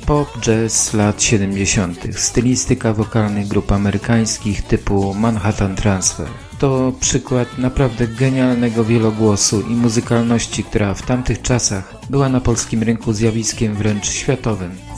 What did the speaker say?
Pop jazz lat 70., stylistyka wokalnych grup amerykańskich typu Manhattan Transfer. To przykład naprawdę genialnego wielogłosu i muzykalności, która w tamtych czasach była na polskim rynku zjawiskiem wręcz światowym.